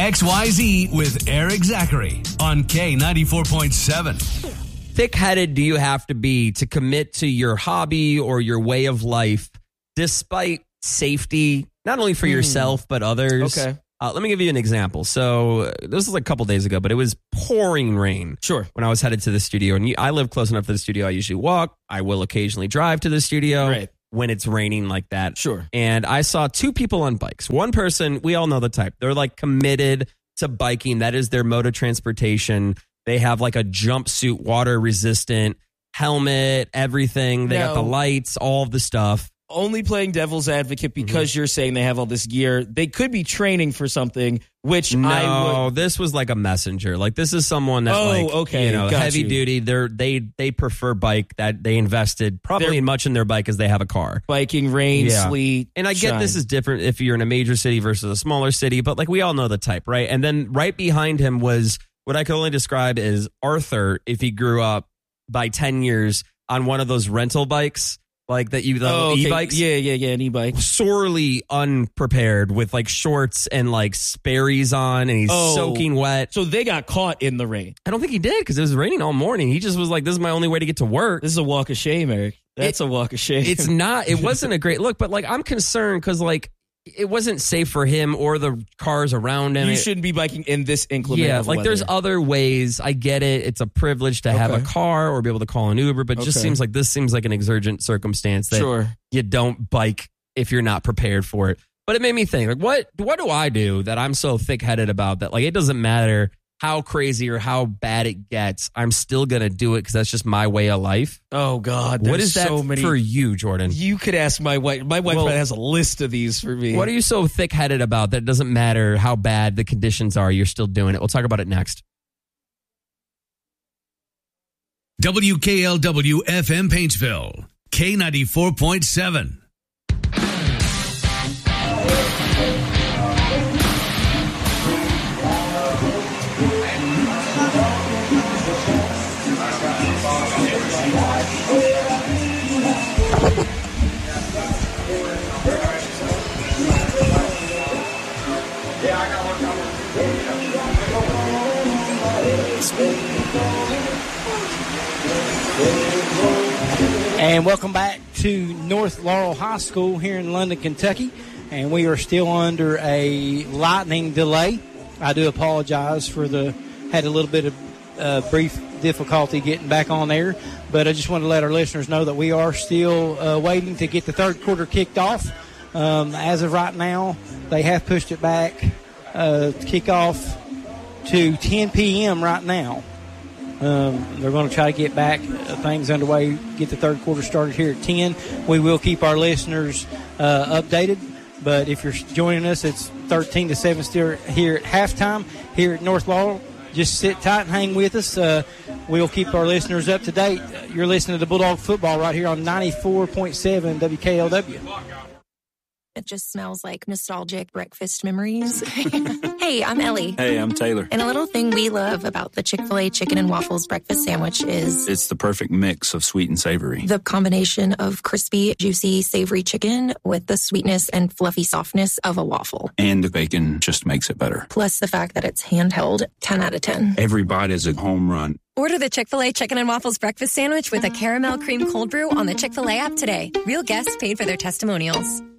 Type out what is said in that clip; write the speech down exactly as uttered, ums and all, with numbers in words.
X Y Z with Eric Zachary on K ninety-four point seven. Thick-headed do you have to be to commit to your hobby or your way of life despite safety, not only for mm. yourself, but others? Okay. Uh, let me give you an example. So uh, this was like a couple days ago, but it was pouring rain. Sure. When I was headed to the studio. And you, I live close enough to the studio. I usually walk. I will occasionally drive to the studio right. when it's raining like that. Sure. And I saw two people on bikes. One person, we all know the type. They're like committed to biking. That is their mode of transportation. They have like a jumpsuit, water resistant, helmet, everything. They now, got the lights, all of the stuff. Only playing devil's advocate because mm-hmm. you're saying they have all this gear. They could be training for something, which no, I would... this was like a messenger. Like this is someone that oh, like, okay. you know, Got heavy you. duty. They're, they they prefer bike. That they invested probably They're, in much in their bike as they have a car. Biking, rain, yeah. sleet, And I get shine. this is different if you're in a major city versus a smaller city, but like we all know the type, right? And then right behind him was what I could only describe as Arthur if he grew up by ten years on one of those rental bikes. Like that you the oh, okay. e-bikes? Yeah, yeah, yeah, an e-bike. Sorely unprepared with like shorts and like Sperry's on and he's oh, soaking wet. So they got caught in the rain. I don't think he did because it was raining all morning. He just was like, this is my only way to get to work. This is a walk of shame, Eric. That's it, a walk of shame. It's not. It wasn't a great look, but like I'm concerned because like it wasn't safe for him or the cars around him. You it, shouldn't be biking in this inclement Yeah, of like weather. There's other ways. I get it. It's a privilege to okay. have a car or be able to call an Uber, but it just okay. seems like this seems like an exigent circumstance that sure. you don't bike if you're not prepared for it. But it made me think, like, what what do I do that I'm so thick-headed about that? Like, it doesn't matter how crazy or how bad it gets, I'm still going to do it because that's just my way of life. Oh, God. What is that so many... for you, Jordan? You could ask my wife. My wife well, has a list of these for me. What are you so thick-headed about that it doesn't matter how bad the conditions are, you're still doing it? We'll talk about it next. W K L W F M Paintsville, K ninety-four point seven. And welcome back to North Laurel High School here in London, Kentucky. And we are still under a lightning delay. I do apologize for the, had a little bit of uh, brief difficulty getting back on air. But I just want to let our listeners know that we are still uh, waiting to get the third quarter kicked off. Um, as of right now, they have pushed it back uh, to kick off to ten p.m. right now. Um, they're going to try to get back uh, things underway, get the third quarter started here at ten. We will keep our listeners uh, updated, but if you're joining us, it's thirteen to seven still here at halftime here at North Laurel. Just sit tight and hang with us. Uh, we'll keep our listeners up to date. You're listening to Bulldog Football right here on ninety-four point seven W K L W. It just smells like nostalgic breakfast memories. Hey, I'm Ellie. Hey, I'm Taylor. And a little thing we love about the Chick-fil-A Chicken and Waffles breakfast sandwich is... it's the perfect mix of sweet and savory. The combination of crispy, juicy, savory chicken with the sweetness and fluffy softness of a waffle. And the bacon just makes it better. Plus the fact that it's handheld, ten out of ten. Every bite is a home run. Order the Chick-fil-A Chicken and Waffles breakfast sandwich with a caramel cream cold brew on the Chick-fil-A app today. Real guests paid for their testimonials.